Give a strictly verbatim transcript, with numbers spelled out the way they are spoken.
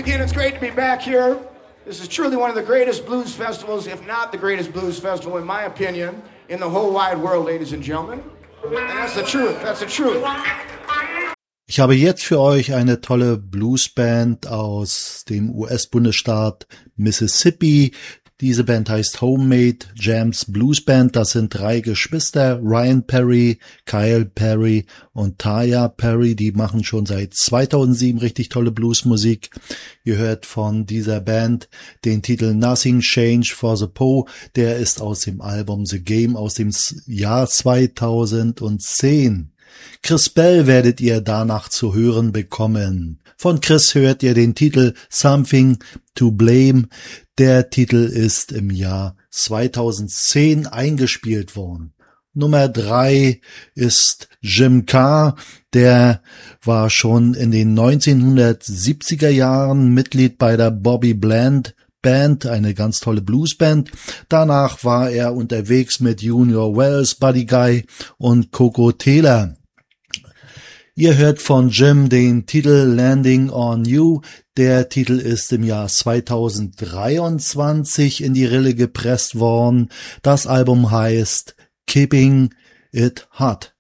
again, it's great to be back here. This is truly one of the greatest blues festivals, if not the greatest blues festival, in my opinion, in the whole wide world, ladies and gentlemen. And that's the truth, that's the truth. Ich habe jetzt für euch eine tolle Bluesband aus dem U S-Bundesstaat Mississippi. Diese Band heißt Homemade Jams Blues Band. Das sind drei Geschwister, Ryan Perry, Kyle Perry und Taya Perry. Die machen schon seit zweitausendsieben richtig tolle Bluesmusik. Ihr hört von dieser Band den Titel Nothing Changed for the Po. Der ist aus dem Album The Game aus dem Jahr zweitausendzehn. Chris Bell werdet ihr danach zu hören bekommen. Von Chris hört ihr den Titel Something to Blame. Der Titel ist im Jahr zweitausendzehn eingespielt worden. Nummer drei ist Jim Carr. Der war schon in den neunzehnhundertsiebziger Jahren Mitglied bei der Bobby Bland Band, eine ganz tolle Bluesband. Danach war er unterwegs mit Junior Wells, Buddy Guy und Coco Taylor. Ihr hört von Jim den Titel Landing on You. Der Titel ist im Jahr zweitausenddreiundzwanzig in die Rille gepresst worden. Das Album heißt Keeping It Hot.